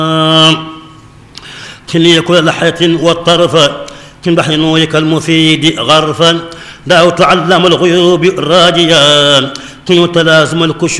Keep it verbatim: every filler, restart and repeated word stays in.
تلي كل لحية والطرف من بحر نورك المفيد غرفا دعوت علام الغيوب راجيا تلي تلازم الكشوف